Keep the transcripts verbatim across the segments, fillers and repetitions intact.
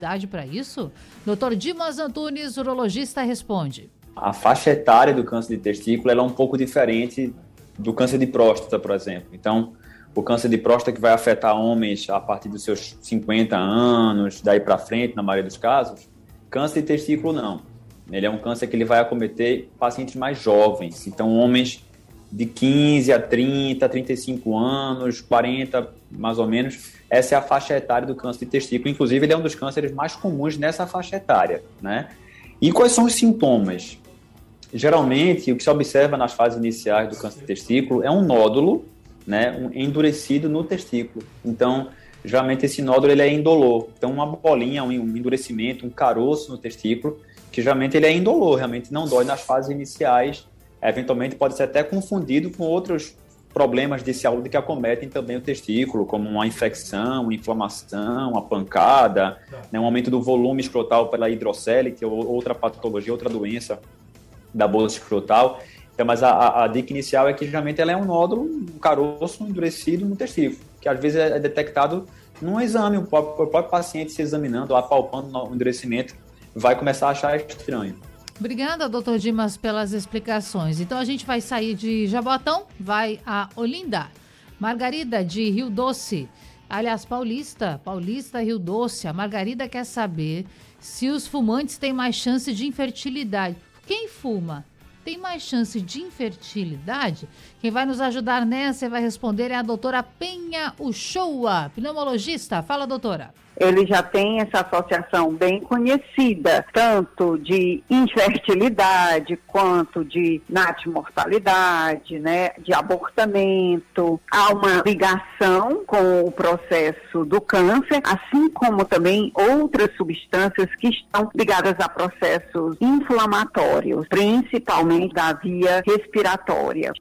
idade para isso? doutor Dimas Antunes, urologista, responde. A faixa etária do câncer de testículo ela é um pouco diferente do câncer de próstata, por exemplo. Então, o câncer de próstata que vai afetar homens a partir dos seus cinquenta anos, daí para frente, na maioria dos casos, câncer de testículo não. Ele é um câncer que ele vai acometer pacientes mais jovens. Então, homens de quinze a trinta, trinta e cinco anos, quarenta mais ou menos, essa é a faixa etária do câncer de testículo. Inclusive, ele é um dos cânceres mais comuns nessa faixa etária, né? E quais são os sintomas? Geralmente, o que se observa nas fases iniciais do câncer de testículo é um nódulo, né, um endurecido no testículo. Então, geralmente esse nódulo ele é indolor. Então, uma bolinha, um endurecimento, um caroço no testículo, que geralmente ele é indolor, realmente não dói nas fases iniciais. Eventualmente pode ser até confundido com outros problemas de saúde que acometem também o testículo, como uma infecção, uma inflamação, uma pancada, né, um aumento do volume escrotal pela hidrocélite ou outra patologia, outra doença da bolsa escrotal. Então, mas a, a, a dica inicial é que geralmente ela é um nódulo, um caroço endurecido no testículo, que às vezes é detectado num exame, o próprio, o próprio paciente se examinando, apalpando o endurecimento, vai começar a achar estranho. Obrigada, doutor Dimas, pelas explicações. Então, a gente vai sair de Jaboatão, vai a Olinda. Margarida, de Rio Doce. Aliás, Paulista, Paulista, Rio Doce. A Margarida quer saber se os fumantes têm mais chance de infertilidade. Quem fuma tem mais chance de infertilidade? Quem vai nos ajudar nessa e vai responder é a doutora Penha Uchoa, pneumologista. Fala, doutora. Ele já tem essa associação bem conhecida, tanto de infertilidade quanto de natimortalidade, né, de abortamento. Há uma ligação com o processo do câncer, assim como também outras substâncias que estão ligadas a processos inflamatórios, principalmente da via respiratória.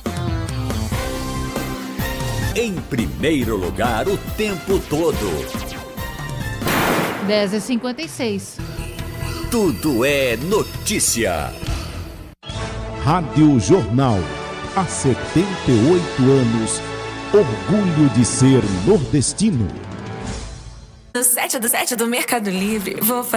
Em primeiro lugar, o tempo todo. dez e cinquenta e seis. Tudo é notícia. Rádio Jornal. Há setenta e oito anos. Orgulho de ser nordestino. No sete do sete do Mercado Livre, vou fazer